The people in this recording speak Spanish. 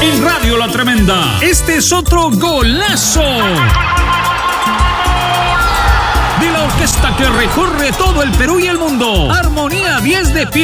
En Radio La Tremenda, este es otro golazo de la orquesta que recorre todo el Perú y el mundo. Armonía 10 de pie.